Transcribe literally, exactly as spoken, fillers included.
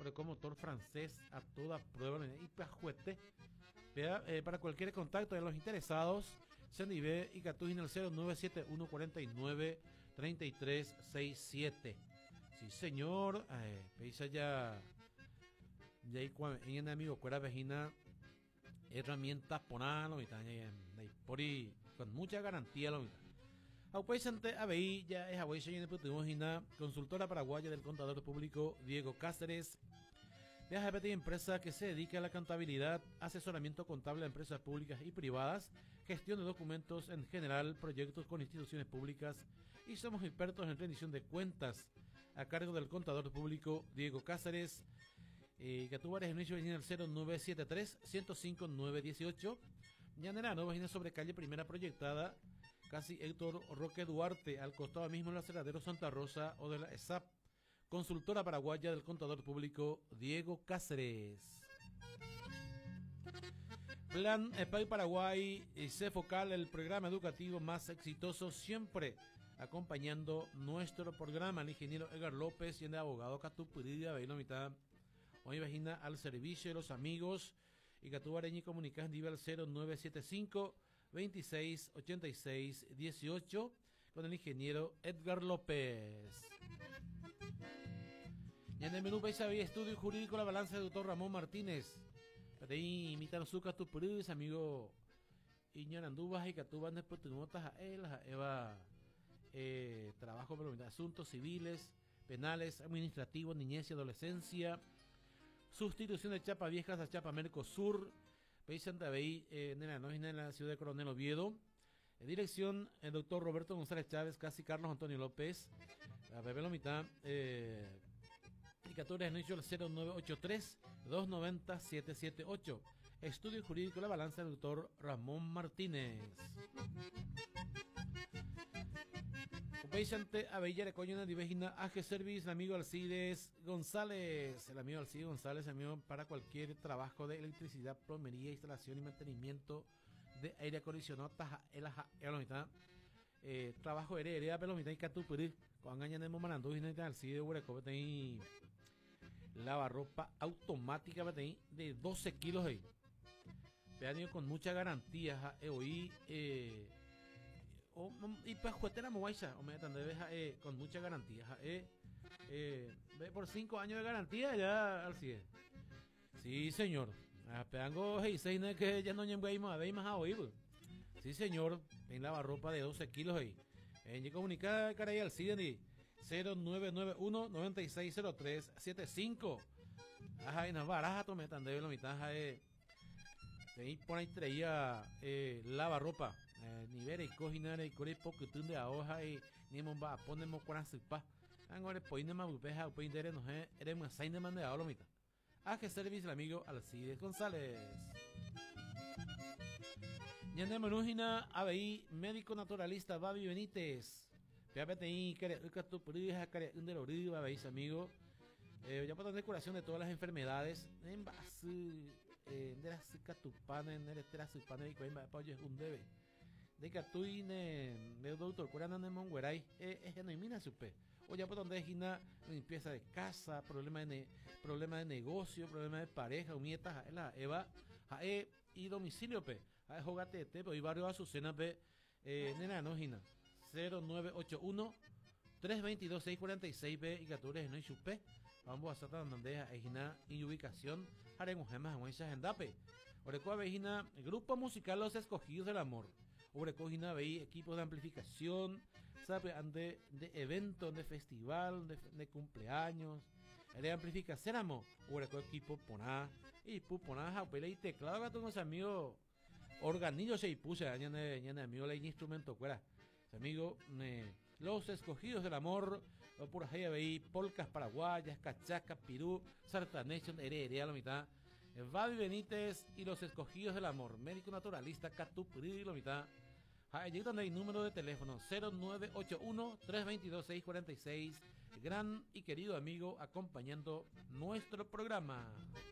con motor francés a toda prueba y pajuete. Vea, eh, para cualquier contacto de los interesados, Sendive y Catujin al cero nueve siete uno cuatro nueve tres tres seis siete. Sí, señor. Eh, Peisa ya. Ya hay en amigo cuera vejina herramientas ponalo y tal, por ahí con mucha garantía lo mismo. Aupaisante A B I ya es Hawaii en el consultora paraguaya del contador público Diego Cáceres. Viaja de empresa que se dedica a la contabilidad, asesoramiento contable a empresas públicas y privadas, gestión de documentos en general, proyectos con instituciones públicas y somos expertos en rendición de cuentas a cargo del contador público Diego Cáceres. Eh, que tú eres inicio en el cero nueve siete tres uno cero cinco nueve uno ocho. Llanera no vagina sobre calle primera proyectada, casi Héctor Roque Duarte, al costado mismo del aceleradero Santa Rosa o de la E S A P. Consultora paraguaya del contador público Diego Cáceres. Plan E P A I Paraguay y C Focal, el programa educativo más exitoso siempre, acompañando nuestro programa. El ingeniero Edgar López y el abogado Catupurida, veis la mitad. Hoy vagina al servicio de los amigos y Catubareñi comunicas en nivel cero nueve siete cinco veintiséis ochenta y seis dieciocho con el ingeniero Edgar López. Y en el menú país había estudio jurídico La Balanza del doctor Ramón Martínez. Para ahí imitan su Catupurís, amigo Iñarandubas y Catuban de Portunotas a él, a Eva, eh, trabajo de asuntos civiles, penales, administrativos, niñez y adolescencia. Sustitución de chapa viejas a chapa Mercosur. País Santa Bey, eh, en la nómina en la ciudad de Coronel Oviedo. En dirección, el doctor Roberto González Chávez, casi Carlos Antonio López. La bebé la mitad. Eh, Indicadores en el cero nueve ocho tres dos nueve cero siete siete ocho. Estudio jurídico La Balanza del doctor Ramón Martínez. Paisante Avellera Coñona Divegina A G Service, el amigo Alcides González, el amigo Alcides González, amigo para cualquier trabajo de electricidad, plomería, instalación y mantenimiento de aire acondicionado, taja, el aja, el mitad, eh, trabajo de heredera, pero mitad y catupuri, con gañan de momanando, y Alcides Huereco, y lavarropa automática, de doce kilos ahí, pedaño con mucha garantía, hoy, eh, O, y pues juetera moaisa o me debes eh, con mucha garantía eh, eh, por cinco años de garantía ya al cien. Sí señor, pedango seis que ya no lleguemos a ver más a oír. Sí señor, en lavarropa de doce kilos ahí en comunicada caray al cien cero nueve nueve uno nueve seis cero tres siete cinco. Ajá, y no baraja tome tan de la mitad eh, ahí por ahí traía eh, lavarropa. Eh, nivel y cojinare y core poco tunde a hoja y ni momba ponemos con asipa angore poine ma bupeja o poindere no he eremos sain de mande a olomita a que service el amigo Alcides González. Ñande menujina A B I médico naturalista Babi Benítez Piapete y care ucatu prija care under oriba veis amigo. Eh, ya para tener curación de todas las enfermedades en base eh, de las catupana en el terasupana y coimba apoyo es un debe de que tú y el doctor curana de Mongueray es que no imina supe o ya por donde es una limpieza de casa, problema de ne, problema de negocio, problema de pareja, umietas, la Eva, jae y domicilio pe, jae jogate te pe y barrio Azucena pe, eh, nena no gina cero nueve ocho uno tres dos dos seis cuatro seis pe y catures no hay supe, vamos a hacer donde es gina y ubicación, haremos gemas en esa agendape, orecua vejina grupo musical Los Escogidos del Amor. Cogina veí equipos de amplificación, sabe, de, de eventos, de festival, de, de cumpleaños, de amplificación, amo, Ureco equipo poná, y puponá, jaupele y teclado, gato con ese amigo, organillo se puse, añade, añade, amigo, le instrumento, fuera, ese amigo, ne, Los Escogidos del Amor, por ahí veí, polcas paraguayas, cachacas, pirú, sartanation, heredera, la mitad, Babi Benítez y Los Escogidos del Amor, médico naturalista, Catupuri, la mitad. Allí donde hay número de teléfono cero nueve ocho uno tres dos dos seis cuatro seis, gran y querido amigo acompañando nuestro programa.